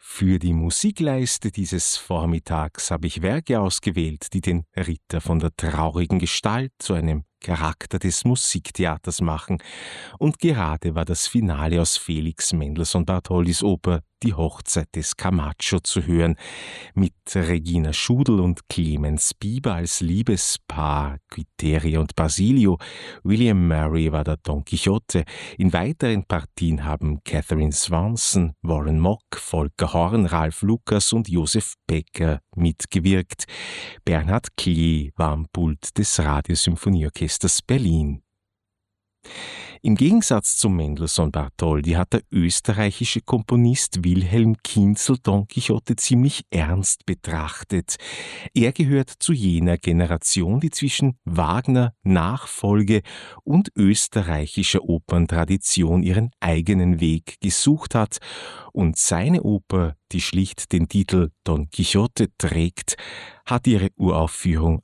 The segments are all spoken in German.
Für die Musikleiste dieses Vormittags habe ich Werke ausgewählt, die den Ritter von der traurigen Gestalt zu einem Charakter des Musiktheaters machen. Und gerade war das Finale aus Felix Mendelssohn Bartholdys Oper Die Hochzeit des Camacho zu hören, mit Regina Schudel und Clemens Bieber als Liebespaar, Quiteria und Basilio. William Murray war der Don Quixote. In weiteren Partien haben Catherine Swanson, Warren Mock, Volker Horn, Ralf Lukas und Josef Becker mitgewirkt. Bernhard Klee war am Pult des Radiosymphonieorchesters Berlin. Im Gegensatz zu Mendelssohn Bartholdy hat der österreichische Komponist Wilhelm Kienzl Don Quixote ziemlich ernst betrachtet. Er gehört zu jener Generation, die zwischen Wagner, Nachfolge und österreichischer Operntradition ihren eigenen Weg gesucht hat. Und seine Oper, die schlicht den Titel Don Quixote trägt, hat ihre Uraufführung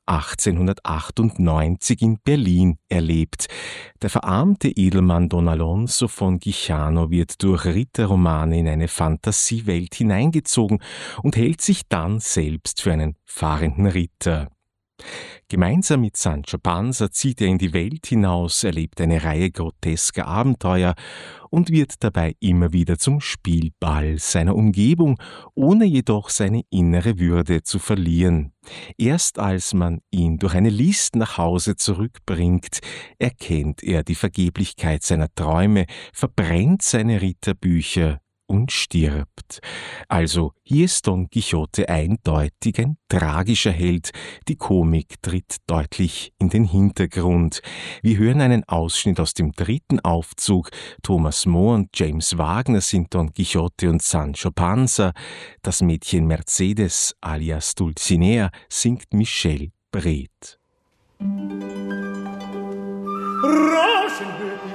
1898 in Berlin erlebt. Der verarmte Edelmann Don Alonso von Guichano wird durch Ritterromane in eine Fantasiewelt hineingezogen und hält sich dann selbst für einen fahrenden Ritter. Gemeinsam mit Sancho Panza zieht er in die Welt hinaus, erlebt eine Reihe grotesker Abenteuer und wird dabei immer wieder zum Spielball seiner Umgebung, ohne jedoch seine innere Würde zu verlieren. Erst als man ihn durch eine List nach Hause zurückbringt, erkennt er die Vergeblichkeit seiner Träume, verbrennt seine Ritterbücher und stirbt. Also hier ist Don Quixote eindeutig ein tragischer Held. Die Komik tritt deutlich in den Hintergrund. Wir hören einen Ausschnitt aus dem 3. Aufzug. Thomas Mohr und James Wagner sind Don Quixote und Sancho Panza. Das Mädchen Mercedes alias Dulcinea singt Michelle Breth. Rosenblüten